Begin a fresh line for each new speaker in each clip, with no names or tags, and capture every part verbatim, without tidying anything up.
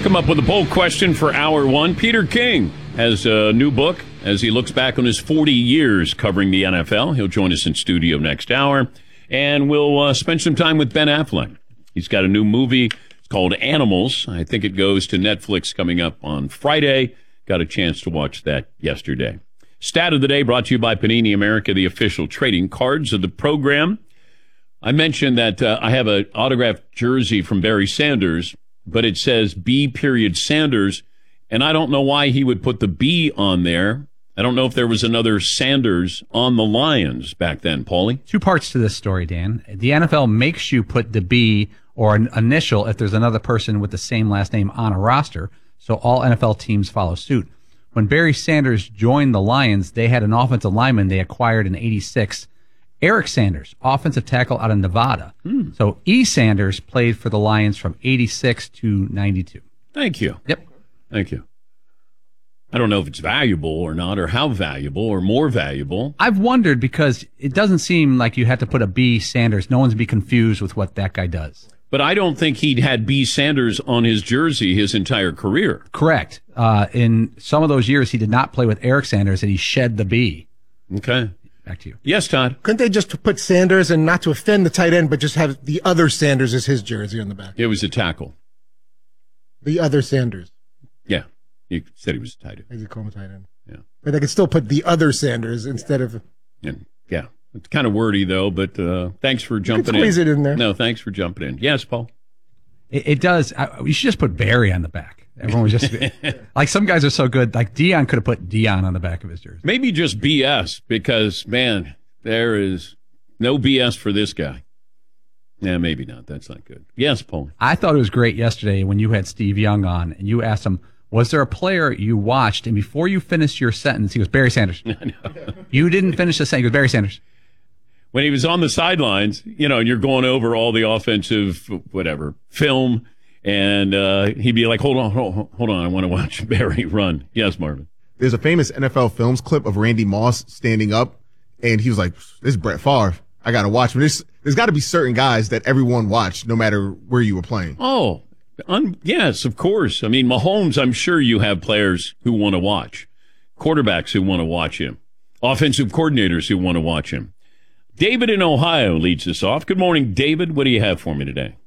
Come up with a poll question for hour one. Peter King has a new book as he looks back on his forty years covering the N F L. He'll join us in studio next hour, and we'll uh, spend some time with Ben Affleck. He's got a new movie. It's called Animals. I think it goes to Netflix coming up on Friday. Got a chance to watch that yesterday. Stat of the day brought to you by Panini America, the official trading cards of the program. I mentioned that uh, I have an autographed jersey from Barry Sanders, but it says B period Sanders, and I don't know why he would put the B on there. I don't know if there was another Sanders on the Lions back then, Paulie.
Two parts to this story, Dan. The N F L makes you put the B or an initial if there's another person with the same last name on a roster, so all N F L teams follow suit. When Barry Sanders joined the Lions, they had an offensive lineman they acquired in eighty-six, Eric Sanders, offensive tackle out of Nevada. Hmm. So E. Sanders played for the Lions from eighty-six to ninety-two.
Thank you.
Yep.
Thank you. I don't know if it's valuable or not, or how valuable or more valuable.
I've wondered because it doesn't seem like you have to put a B. Sanders. No one's be confused with what that guy does.
But I don't think he'd had B. Sanders on his jersey his entire career.
Correct. Uh, in some of those years, he did not play with Eric Sanders, and he shed the B.
Okay.
Back to you.
Yes, Todd.
Couldn't they just put Sanders and not to offend the tight end, but just have the other Sanders as his jersey on the back?
It was a tackle.
The other Sanders.
Yeah. You said he was a tight end.
I could call him a tight end.
Yeah.
But they could still put the other Sanders instead of...
And, yeah. It's kind of wordy, though, but uh, thanks for jumping in.
Squeeze it in there.
No, thanks for jumping in. Yes, Paul?
It, it does. I, you should just put Barry on the back. Everyone was just... like, some guys are so good. Like, Dion could have put Dion on the back of his jersey.
Maybe just B S, because, man, there is no B S for this guy. Yeah, maybe not. That's not good. Yes, Paul?
I thought it was great yesterday when you had Steve Young on, and you asked him, was there a player you watched, and before you finished your sentence, he goes, Barry Sanders. You didn't finish the sentence. He goes, Barry Sanders.
When he was on the sidelines, you know, and you're going over all the offensive, whatever, film, and uh, he'd be like, hold on, hold on, hold on, I want to watch Barry run. Yes, Marvin.
There's a famous N F L Films clip of Randy Moss standing up, and he was like, this is Brett Favre. I got to watch him. There's, there's got to be certain guys that everyone watched, no matter where you were playing.
Oh, un- yes, of course. I mean, Mahomes, I'm sure you have players who want to watch, quarterbacks who want to watch him, offensive coordinators who want to watch him. David in Ohio leads us off. Good morning, David. What do you have for me today?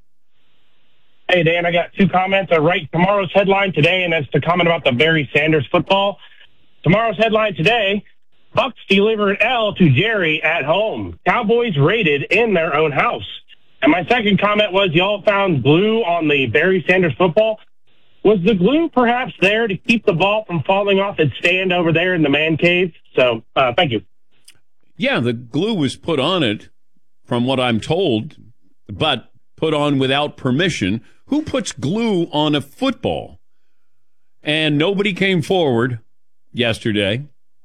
Hey, Dan, I got two comments. I write tomorrow's headline today, and that's to comment about the Barry Sanders football. Tomorrow's headline today, Bucks delivered L to Jerry at home. Cowboys raided in their own house. And my second comment was, y'all found glue on the Barry Sanders football. Was the glue perhaps there to keep the ball from falling off its stand over there in the man cave? So, uh, thank you.
Yeah, the glue was put on it, from what I'm told, but put on without permission. Who puts glue on a football? And nobody came forward yesterday.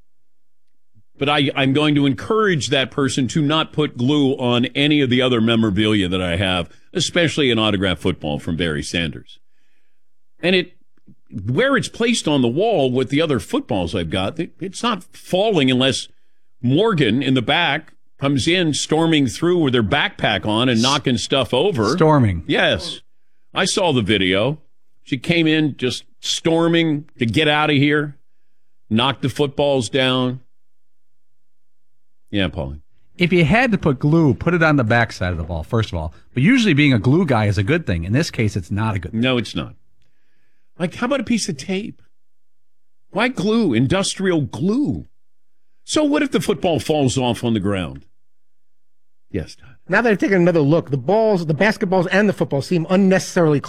But I, I'm going to encourage that person to not put glue on any of the other memorabilia that I have, especially an autographed football from Barry Sanders. And it, where it's placed on the wall with the other footballs I've got, it, it's not falling unless Morgan in the back comes in storming through with their backpack on and knocking stuff over.
Storming.
Yes. I saw the video. She came in just storming to get out of here, knocked the footballs down. Yeah, Paulie.
If you had to put glue, put it on the backside of the ball, first of all. But usually being a glue guy is a good thing. In this case, it's not a good thing.
No, it's not. Like, how about a piece of tape? Why glue? Industrial glue. So what if the football falls off on the ground? Yes, Todd.
Now that I've taken another look, the balls, the basketballs and the football seem unnecessarily